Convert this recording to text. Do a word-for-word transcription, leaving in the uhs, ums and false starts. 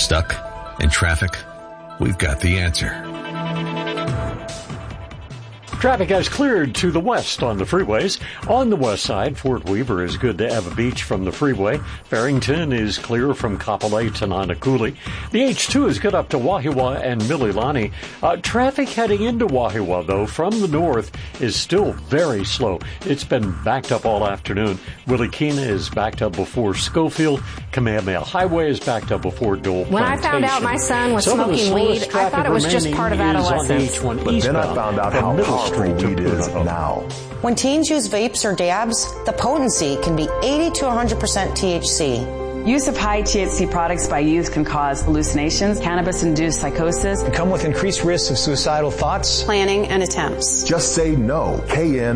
Stuck in traffic? We've got the answer. Traffic has cleared to the west on the freeways. On the west side, Fort Weaver is good to Eva Beach from the freeway. Farrington is clear from Kapolei to Nanakuli. The H two is good up to Wahiawa and Mililani. Uh, traffic heading into Wahiawa, though, from the north is still very slow. It's been backed up all afternoon. Willie Keena is backed up before Schofield. Kamehameha Highway is backed up before Dole When Plantation. I found out my son was Some smoking weed, I thought it was just part of adolescence. But then I found out how powerful weed is now. When teens use vapes or dabs, the potency can be eighty to one hundred percent T H C. Use of high T H C products by youth can cause hallucinations, cannabis-induced psychosis, and come with increased risks of suicidal thoughts, planning, and attempts. Just say no. K N